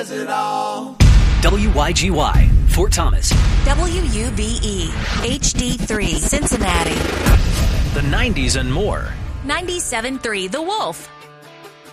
does it all. WYGY, Fort Thomas. WUBE, HD3, Cincinnati. The 90s and more. 97.3 The Wolf.